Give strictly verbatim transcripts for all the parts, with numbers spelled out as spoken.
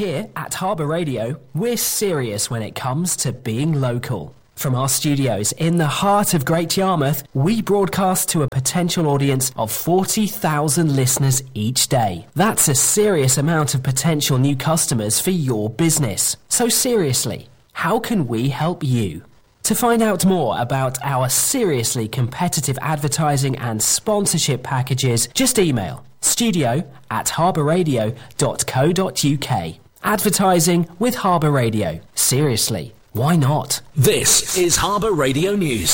Here at Harbour Radio, we're serious when it comes to being local. From our studios in the heart of Great Yarmouth, we broadcast to a potential audience of forty thousand listeners each day. That's a serious amount of potential new customers for your business. So seriously, how can we help you? To find out more about our seriously competitive advertising and sponsorship packages, just email studio at harbourradio dot co dot uk. Advertising with Harbour Radio. Seriously, why not? This is Harbour Radio News.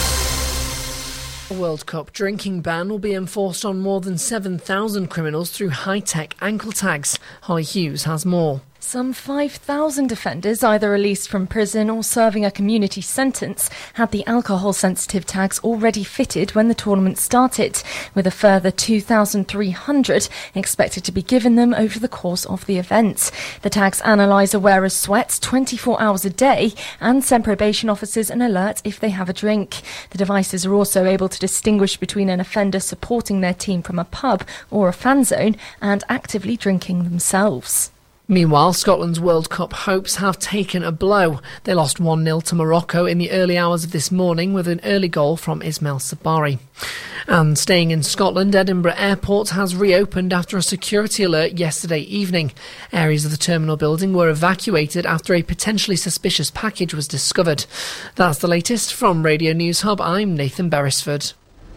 A World Cup drinking ban will be enforced on more than seven thousand criminals through high-tech ankle tags. Holly Hughes has more. Some five thousand offenders, either released from prison or serving a community sentence, had the alcohol-sensitive tags already fitted when the tournament started, with a further two thousand three hundred expected to be given them over the course of the event. The tags analyse a wearer's sweat twenty-four hours a day and send probation officers an alert if they have a drink. The devices are also able to distinguish between an offender supporting their team from a pub or a fan zone and actively drinking themselves. Meanwhile, Scotland's World Cup hopes have taken a blow. They lost one nil to Morocco in the early hours of this morning with an early goal from Ismail Sabari. And staying in Scotland, Edinburgh Airport has reopened after a security alert yesterday evening. Areas of the terminal building were evacuated after a potentially suspicious package was discovered. That's the latest from Radio News Hub. I'm Nathan Beresford.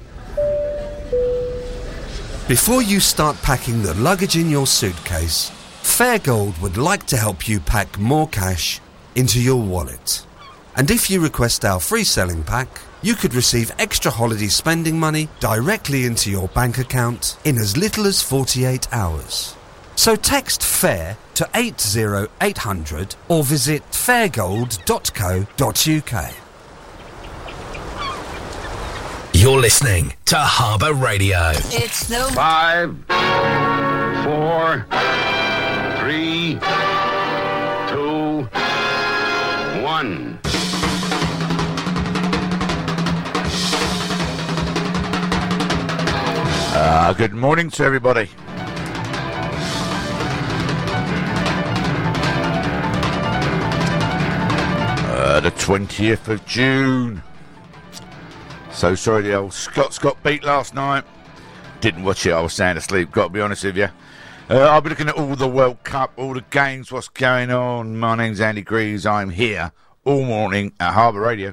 Before you start packing the luggage in your suitcase, Fairgold would like to help you pack more cash into your wallet. And if you request our free selling pack, you could receive extra holiday spending money directly into your bank account in as little as forty-eight hours. So text FAIR to eight zero eight hundred or visit fairgold dot co dot uk. You're listening to Harbour Radio. It's the Five, four, three, two, one. Uh, good morning to everybody. Uh, the twentieth of June. So sorry the old Scots got beat last night. Didn't watch it, I was sound asleep, got to be honest with you. Uh, I'll be looking at all the World Cup, all the games, what's going on. My name's Andy Greaves. I'm here all morning at Harbour Radio.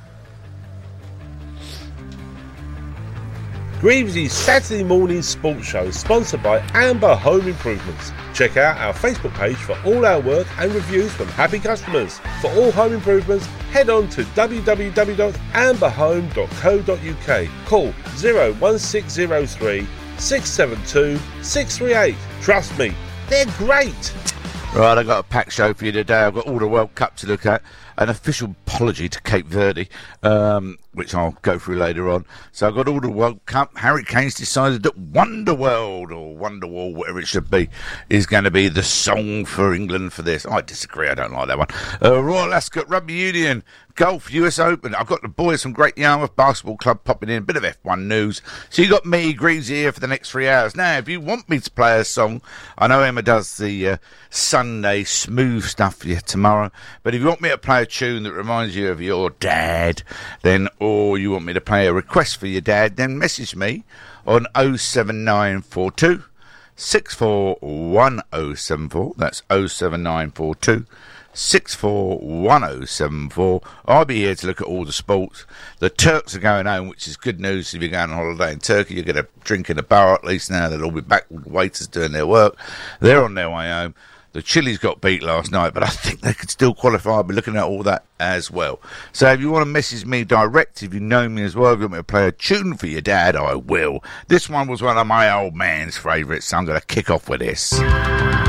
Greaves' Saturday morning sports show is sponsored by Amber Home Improvements. Check out our Facebook page for all our work and reviews from happy customers. For all home improvements, head on to w w w dot amber home dot co dot uk. Call zero one six zero three, six seven two, six three eight. Trust me, they're great. Right, I've got a packed show for you today. I've got all the World Cup to look at. An official apology to Cape Verde, um, which I'll go through later on. So I've got all the World Cup. Harry Kane's decided that Wonderworld, or Wonderwall, whatever it should be, is going to be the song for England for this. I disagree, I don't like that one. Uh, Royal Ascot Rugby Union, Golf, U S Open. I've got the boys from Great Yarmouth Basketball Club popping in, a bit of F one news. So you got me, Greaves, here for the next three hours. Now, if you want me to play a song, I know Emma does the uh, Sunday smooth stuff for you tomorrow, but if you want me to play a tune that reminds you of your dad, then, or you want me to play a request for your dad, then message me on oh seven nine four two, six four one oh seven four. That's oh seven nine four two, six four one oh seven four. I'll be here to look at all the sports. The Turks are going home, which is good news. If you're going on holiday in Turkey, you're going to drink in a bar at least now. They'll all be back with the waiters doing their work. They're on their way home. The Chilis got beat last night, but I think they could still qualify. I'll be looking at all that as well. So if you want to message me direct, if you know me as well, if you want me to play a tune for your dad, I will. This one was one of my old man's favourites, so I'm going to kick off with this.